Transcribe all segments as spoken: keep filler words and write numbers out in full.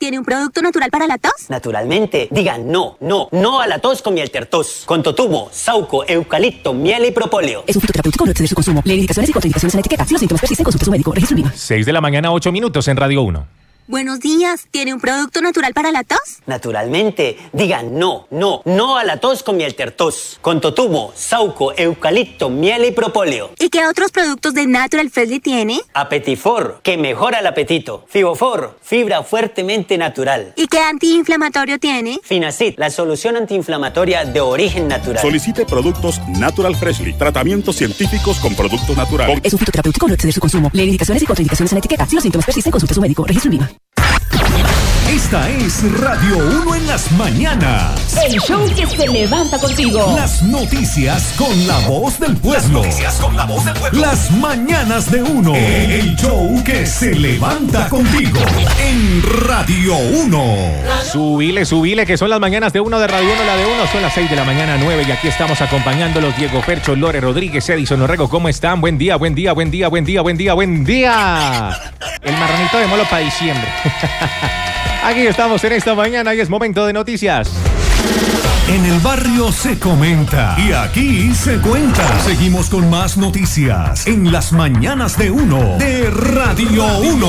¿Tiene un producto natural para la tos? Naturalmente. Digan no, no, no a la tos con miel tertos. Con totumo, sauco, eucalipto, miel y propóleo. Es un fitoterapéutico, no excede su consumo. Lee indicaciones y contraindicaciones en la etiqueta. Si los síntomas persisten, consulte a su médico. Registro INVIMA. seis de la mañana, ocho minutos en Radio uno. Buenos días. ¿Tiene un producto natural para la tos? Naturalmente. Digan no, no, no a la tos con miel tertos. Con totumo, sauco, eucalipto, miel y propóleo. ¿Y qué otros productos de Natural Freshly tiene? Apetifor, que mejora el apetito. Fibofor, fibra fuertemente natural. ¿Y qué antiinflamatorio tiene? Finacid, la solución antiinflamatoria de origen natural. Solicite productos Natural Freshly. Tratamientos científicos con productos naturales. Es un fitoterapéutico, no excede su consumo. Lee indicaciones y contraindicaciones en la etiqueta. Si los síntomas persisten, consulte a su médico. Registro INVIMA. Esta es Radio uno en las mañanas. El show que se levanta contigo. Las noticias con la voz del pueblo. Las noticias con la voz del pueblo. Las mañanas de uno. El show que se levanta contigo. En Radio uno. Subile, subile, que son las mañanas de uno de Radio uno, la de uno. Son las seis de la mañana, nueve. Y aquí estamos acompañándolos. Diego Fercho, Lore Rodríguez, Edison Orrego. ¿Cómo están? Buen día, buen día, buen día, buen día, buen día, buen día. El marranito de molo para diciembre. Aquí estamos en esta mañana y es momento de noticias. En el barrio se comenta y aquí se cuenta. Seguimos con más noticias en las mañanas de uno de Radio uno.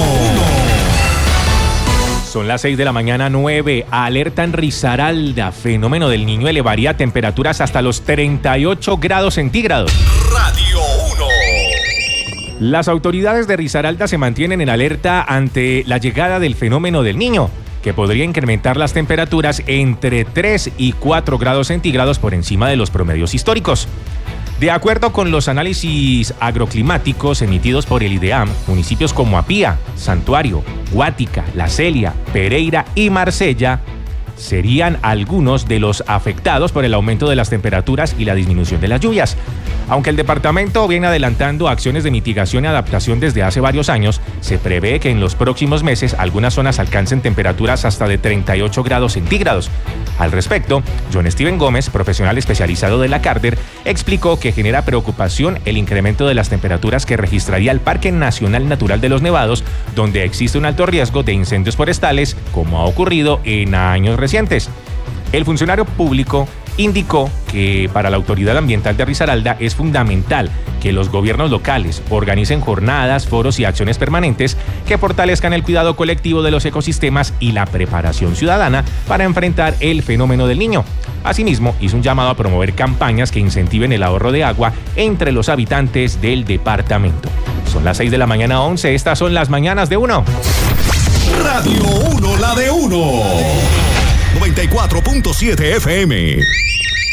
Son las seis de la mañana, nueve. Alerta en Risaralda. Fenómeno del Niño elevaría temperaturas hasta los treinta y ocho grados centígrados. Radio uno. Las autoridades de Risaralda se mantienen en alerta ante la llegada del fenómeno del Niño, que podría incrementar las temperaturas entre tres y cuatro grados centígrados por encima de los promedios históricos. De acuerdo con los análisis agroclimáticos emitidos por el IDEAM, municipios como Apía, Santuario, Guática, La Celia, Pereira y Marsella serían algunos de los afectados por el aumento de las temperaturas y la disminución de las lluvias. Aunque el departamento viene adelantando acciones de mitigación y adaptación desde hace varios años, se prevé que en los próximos meses algunas zonas alcancen temperaturas hasta de treinta y ocho grados centígrados. Al respecto, John Steven Gómez, profesional especializado de la Carter, explicó que genera preocupación el incremento de las temperaturas que registraría el Parque Nacional Natural de los Nevados, donde existe un alto riesgo de incendios forestales, como ha ocurrido en años recientes. El funcionario público indicó que para la Autoridad Ambiental de Risaralda es fundamental que los gobiernos locales organicen jornadas, foros y acciones permanentes que fortalezcan el cuidado colectivo de los ecosistemas y la preparación ciudadana para enfrentar el fenómeno del Niño. Asimismo, hizo un llamado a promover campañas que incentiven el ahorro de agua entre los habitantes del departamento. Son las seis de la mañana, once. Estas son las mañanas de uno. Radio uno, la de uno. noventa y cuatro punto siete F M.